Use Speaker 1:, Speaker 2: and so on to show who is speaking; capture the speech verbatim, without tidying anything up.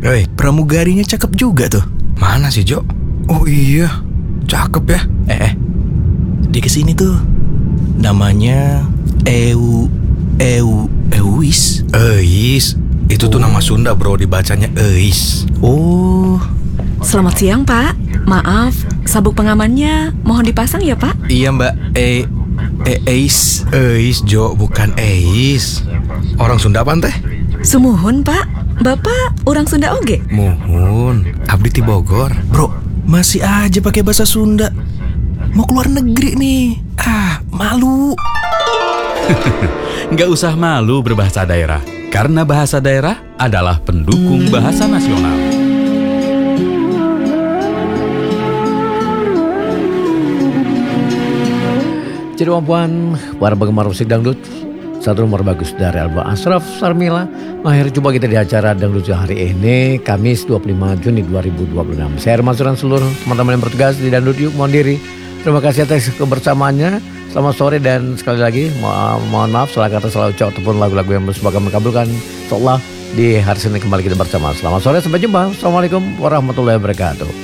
Speaker 1: Hei, pramugarinya cakep juga tuh.
Speaker 2: Mana sih, Jo? Oh iya, cakep ya.
Speaker 1: Eh, eh. Dia kesini tuh. Namanya Eu Eu Euis.
Speaker 2: Eis. Itu tuh
Speaker 1: Oh.
Speaker 2: nama Sunda, bro, dibacanya Eis.
Speaker 1: Oh.
Speaker 3: Selamat siang, Pak. Maaf, sabuk pengamannya mohon dipasang ya, Pak.
Speaker 1: Iya, Mbak. E E Eis.
Speaker 2: Eis, Jo, bukan Eis. Orang Sunda apa teh?
Speaker 3: Sumuhun, Pak. Bapak orang Sunda oge.
Speaker 2: Muhun, abdi ti Bogor.
Speaker 1: Bro, masih aja pakai bahasa Sunda. Mau keluar negeri nih. Ah, malu.
Speaker 4: Nggak usah malu berbahasa daerah, karena bahasa daerah adalah pendukung bahasa nasional.
Speaker 5: Jadi puan para penggemar musik dangdut, satu nomor bagus dari album Ashraf Sarmila. Akhirnya jumpa kita di acara Dangdut hari ini, Kamis dua puluh lima Juni dua ribu dua puluh enam. Saya Herman Suran, seluruh teman-teman yang bertugas di Dangdut Yuk mohon diri. Terima kasih atas kebersamaannya. Selamat sore dan sekali lagi mo- mohon maaf salah kata, salah ucap ataupun lagu-lagu yang semoga mengabulkan. Insyaallah di hari Senin kembali kita bersama. Selamat sore, sampai jumpa. Assalamualaikum warahmatullahi wabarakatuh.